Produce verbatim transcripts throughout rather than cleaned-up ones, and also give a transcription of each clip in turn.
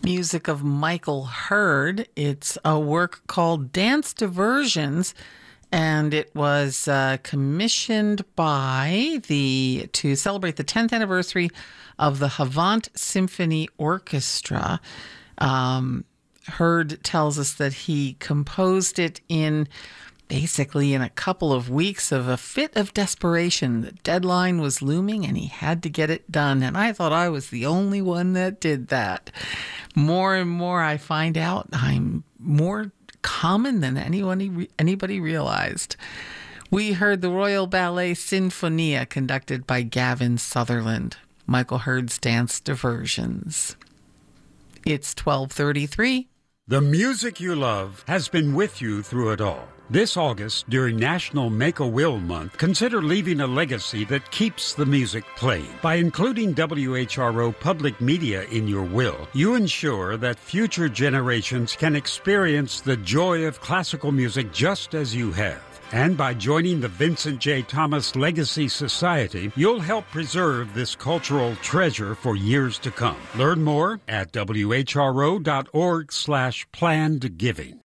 music of Michael Hurd. It's a work called Dance Diversions, and it was uh, commissioned by the to celebrate the tenth anniversary of the Havant Symphony Orchestra. Um, Hurd tells us that he composed it in basically in a couple of weeks of a fit of desperation. The deadline was looming and he had to get it done. And I thought I was the only one that did that. More and more I find out I'm more common than anyone, anybody realized. We heard the Royal Ballet Sinfonia conducted by Gavin Sutherland. Michael Hurd's Dance Diversions. It's twelve thirty-three. The music you love has been with you through it all. This August, during National Make-A-Will Month, consider leaving a legacy that keeps the music playing. By including W H R O Public Media in your will, you ensure that future generations can experience the joy of classical music just as you have. And by joining the Vincent J. Thomas Legacy Society, you'll help preserve this cultural treasure for years to come. Learn more at W H R O dot org slash planned giving.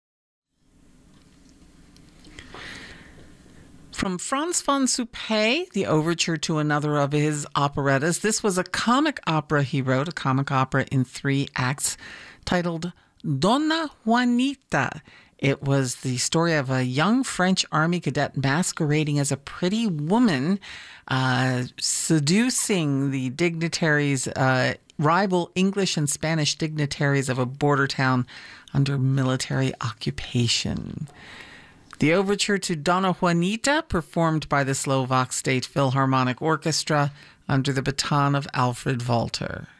From Franz von Suppé, the overture to another of his operettas. This was a comic opera he wrote, a comic opera in three acts, titled Donna Juanita. It was the story of a young French army cadet masquerading as a pretty woman, uh, seducing the dignitaries, uh, rival English and Spanish dignitaries of a border town under military occupation. The overture to Donna Juanita, performed by the Slovak State Philharmonic Orchestra under the baton of Alfred Walter.